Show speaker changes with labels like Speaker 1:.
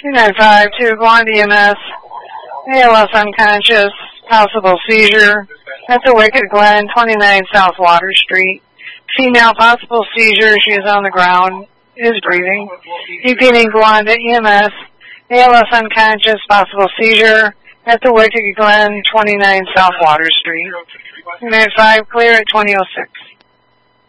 Speaker 1: 295 to Glen EMS. ALS unconscious, possible seizure at the Wicked Glen, 29 South Water Street. Female, possible seizure. She is on the ground, is breathing. Repeating Glen EMS. ALS unconscious, possible seizure at the Wicked Glen, 29 South Water Street. 295 clear at 2006.